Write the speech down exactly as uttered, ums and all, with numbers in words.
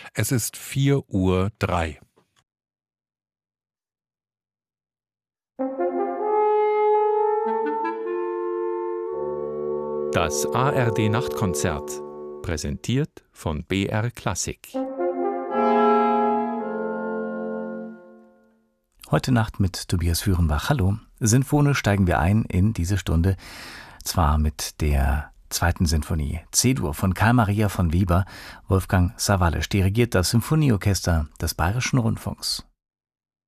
Es ist vier Uhr drei. Das A R D-Nachtkonzert, präsentiert von B R Klassik. Heute Nacht mit Tobias Führenbach. Hallo. Sinfonisch steigen wir ein in diese Stunde, zwar mit der zweiten Sinfonie C-Dur von Carl Maria von Weber. Wolfgang Sawallisch dirigiert das Symphonieorchester des Bayerischen Rundfunks.